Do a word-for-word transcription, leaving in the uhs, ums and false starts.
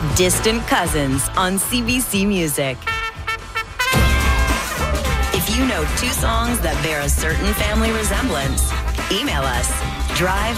Distant Cousins on C B C Music. If you know two songs that bear a certain family resemblance, email us drive